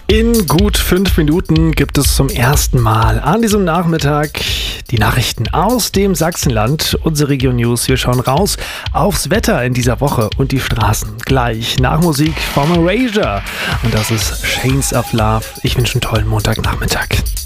In gut 5 Minuten gibt es zum ersten Mal an diesem Nachmittag die Nachrichten aus dem Sachsenland. Unsere Region News. Wir schauen raus aufs Wetter in dieser Woche und die Straßen. Gleich nach Musik vom Erasure. Und das ist Chains of Love. Ich wünsche einen tollen Montagnachmittag.